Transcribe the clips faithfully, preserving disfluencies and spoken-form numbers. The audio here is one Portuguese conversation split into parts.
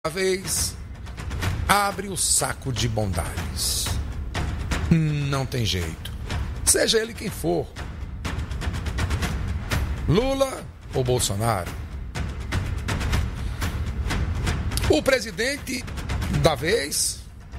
vez abre o saco de bondades. Não tem jeito. Seja ele quem for. Lula ou Bolsonaro. O presidente da vez,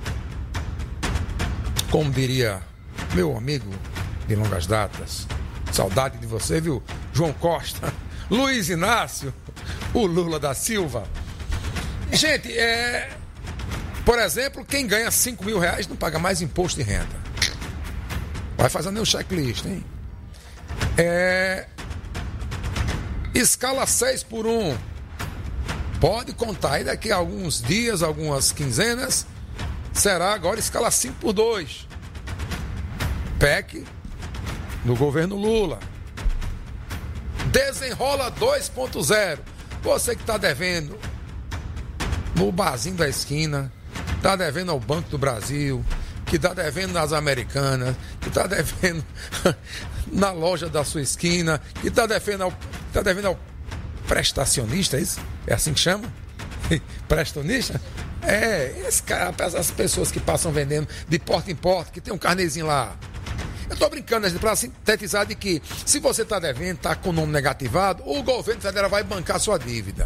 como diria meu amigo de longas datas, saudade de você, viu? João Costa, Luiz Inácio, o Lula da Silva. Gente, é... por exemplo, quem ganha cinco mil reais não paga mais imposto de renda. Vai fazendo o checklist, hein? É... Escala seis por um. Pode contar aí daqui a alguns dias, algumas quinzenas, será agora escala cinco por dois. P E C do governo Lula. Desenrola dois ponto zero. Você que está devendo no barzinho da esquina, está devendo ao Banco do Brasil, que está devendo nas Americanas, que está devendo na loja da sua esquina, que está devendo ao, tá devendo ao prestacionista, é isso? É assim que chama? Prestonista? É, esse cara, as pessoas que passam vendendo de porta em porta, que tem um carnezinho lá. Eu estou brincando para sintetizar de que se você está devendo, está com o nome negativado, o governo federal vai bancar sua dívida.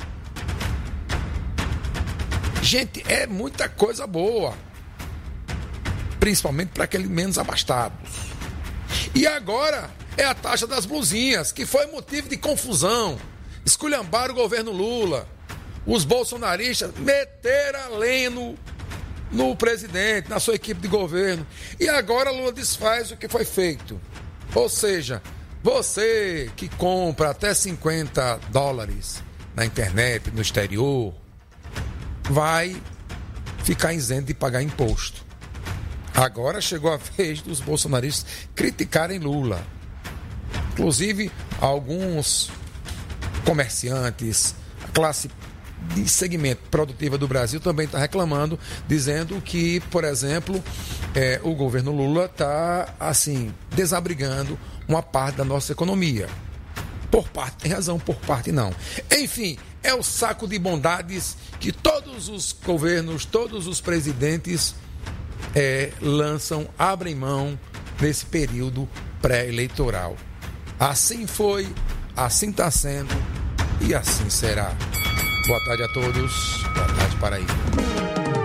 Gente, é muita coisa boa. Principalmente para aqueles menos abastados. E agora é a taxa das blusinhas, que foi motivo de confusão. Esculhambaram o governo Lula. Os bolsonaristas meteram a lenha no, no presidente, na sua equipe de governo. E agora Lula desfaz o que foi feito. Ou seja, você que compra até cinquenta dólares na internet, no exterior, vai ficar isento de pagar imposto. Agora chegou a vez dos bolsonaristas criticarem Lula. Inclusive, alguns comerciantes, a classe de segmento produtiva do Brasil também está reclamando, dizendo que, por exemplo, é, o governo Lula está, assim, desabrigando uma parte da nossa economia. Por parte tem razão, por parte não. Enfim, é o saco de bondades que todos os governos, todos os presidentes é, lançam, abrem mão nesse período pré-eleitoral. Assim foi, assim está sendo e assim será. Boa tarde a todos. Boa tarde, Paraíba.